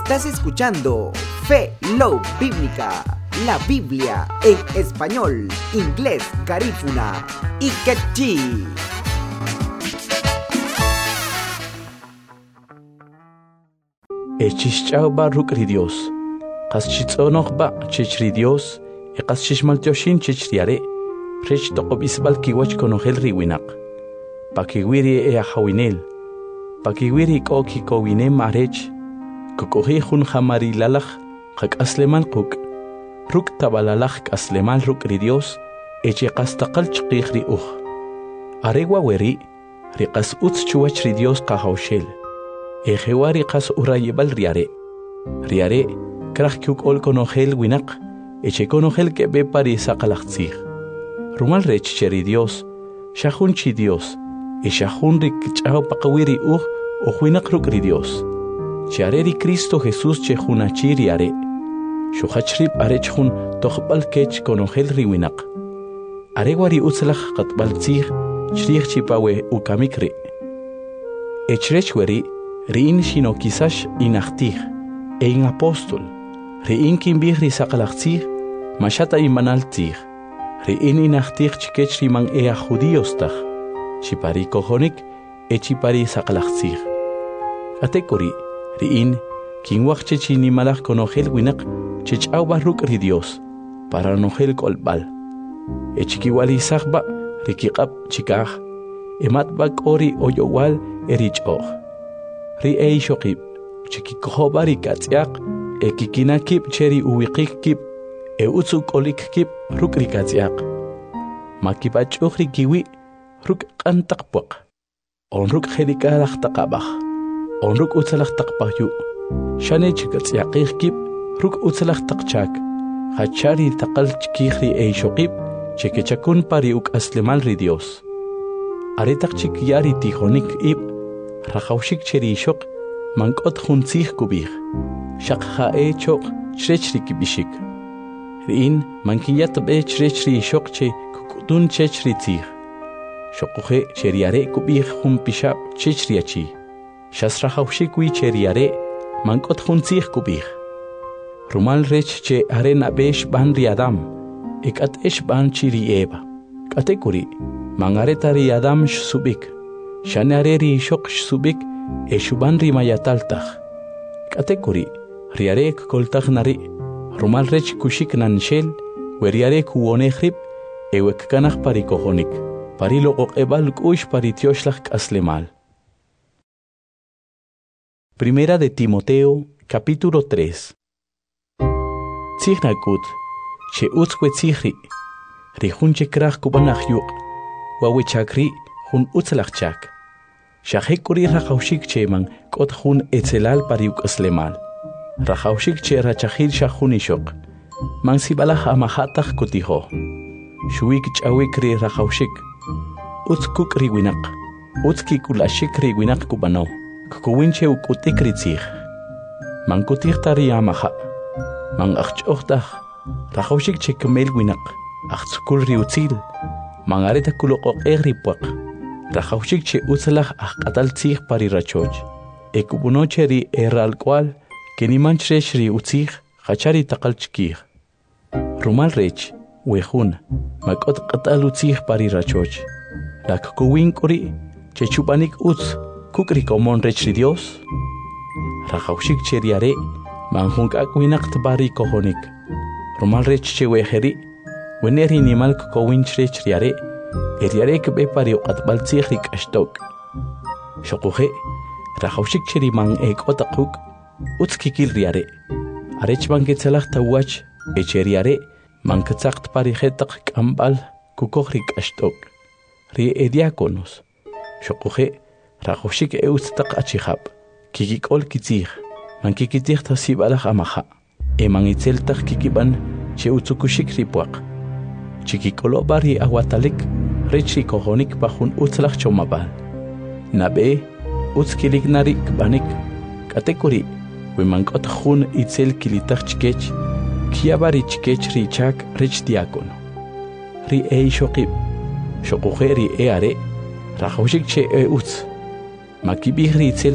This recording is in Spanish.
Estás escuchando Fe Love Bíblica, la Biblia en español, inglés, garífuna y quechí. Echishchauba rukri Dios, qaschitzonokba chichri Dios, y qaschichmaltioshin chichriare, rech toqobisbal kiwach konogel riwinak. Pakiwiri e ahawinel, pakiwiri koki kowine marech, kukohi hun hamari lalach, kak aslemal kuk, ruk tabalalach aslemal rukri Dios, eche qastaqal chqikhri Aregwa weri, riqas utz chuachri Dios qahawshel. Ejewari qas urayebal riare krach kyuk ol konogel winak eche konogel ke be pari saqalaqtzig rumal rech cheri Dios shahun chi Dios e shahun rik chao paqawiri winak rukri Dios chiareri Cristo Jesús che hunachi riare shuhachrib arech hun toqbal kech konogel riwinak aregwari utzlach qatbal tzig chrich chipawe ukamikri echrech weri Riin shino kisash inachtig, ein apostol. Riin kimbihri sakalachtig, mashata imanaltig. Riin inachtig chikechri man ea judiostag. Chipari kohonik, chipari sakalachtig. Atekori, riin, kinwach chechini malach konogel winak, chechau barruk ri Dios, para nogel kolbal. Echikiwali sagba, rikikap chikaj, ematbak ori oyowal erich Ri shokib, chikikohobari katsiak, kikinakib cheri uwikikib, utsuk olikib rukri katsiak. Makibach kiwi, ruk kantakpok. Onruk hedikalach takabach. Onruk utsalach takpahyu. Shane chikatsiakikib, ruk utsalach takchak. Hachari takal chikihri shokib, chikechakun pari uk aslemal ri Dios. Aretak chikyari tijonik Rajawshik cheri shok, mankot huntzig kubich. Shak hae chok, chrechri kibishik. Riin, mankiyat be chrechri shok che kukutun chechri tzig. Shokuhe cheriare kubich humpishab chechriachi. Shas rajawshik wi cheriare, mankot huntzig kubich. Rumal rech che arena besh ban riadam, ekat esh ban chiri eba. Katekuri, mangareta riadam shsubik. Shanareri shok subik eshuban rimayataltag. Katekuri, riarek koltag nari, rumal rech kushik nanshel, weriarek uonehrib, ewek kanach parikohonik, parilo ebal kush paritioshlag aslemal. Primera de Timoteo, capítulo 3. Tsignakut, che utzwe tsigri, rihunche krach kubanach yuk, wawechakri, hun utzlachchak. Shahekuri rajawshik cheman kot hun etzelal pariuk aslemal. Rajawshik che rachahil shahunishok. Man sibalach amahatach kutiho. Shuik chawikri rajawshik. Utzkuk riwinak. Utzkikulashik riwinak kubano. Kukuwinche ukutikri tzig. Man kutichtari amaha. Man achchochtach. Rajawshik che kumel winak. Achtzukul riutzil. Man areta kulokok egripuak. Rajawshik che utzalach atal tzig pari rachoch. Ekubunoche ri eral cual, que ni manchresh ri utzig, hachari takal chkig. Rumal rech, wehun, makot qatal utzig pari rachoch. La kukuwin kuri, che chupanik utz, kukri komon rech ri Dios. Rajawshik che riare, manhunk akwinak tbari kohonik. Rumal rech che weheri, weneri nimal kukowin chrech riare, Eriarek be pari uqatbal tzigrik ashtok. Shokuhe, rajawshik cheri man otakuk, utzkikil riare. Arech man ketzelach tawach, echeriare, man ketzakt pari hetak kambal, kukohrik ashtok. Ri ediakonos. Shokuhe, rajawshik utztak achihab. Kikikol kitzig, man kikitich tasibalach amaha. Man itzeltak kikiban, che utzukushik ripuak. Chikikolo bari awatalik, Rechi kohonik bahun utzlach chomabal. Nabe, utzkilik narik banik. Katekuri, wimankot hun itzel kilitach chikech, kiabari chikech richak rich diakono. Ri shokib, shokuhe ri are, rajawshik che utz. Makibih ri itzel